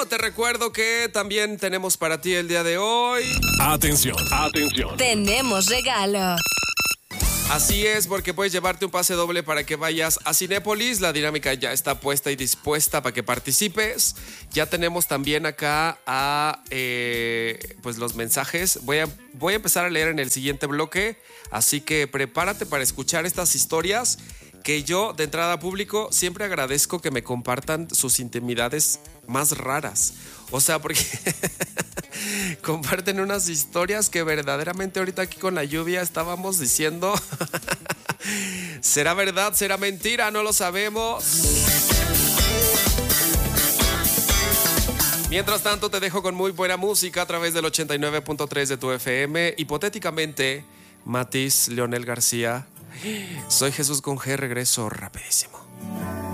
te recuerdo que también tenemos para ti el día de hoy. Atención, atención. Tenemos regalo. Así es, porque puedes llevarte un pase doble para que vayas a Cinépolis. La dinámica ya está puesta y dispuesta para que participes. Ya tenemos también acá pues los mensajes. Voy a empezar a leer en el siguiente bloque, así que prepárate para escuchar estas historias que yo, de entrada público, siempre agradezco que me compartan sus intimidades más raras. O sea, porque comparten unas historias que verdaderamente ahorita aquí con la lluvia estábamos diciendo ¿será verdad? ¿Será mentira? No lo sabemos. Mientras tanto, te dejo con muy buena música a través del 89.3 de tu FM. Hipotéticamente, Matiz, Leonel García. Soy Jesús con G, regreso rapidísimo.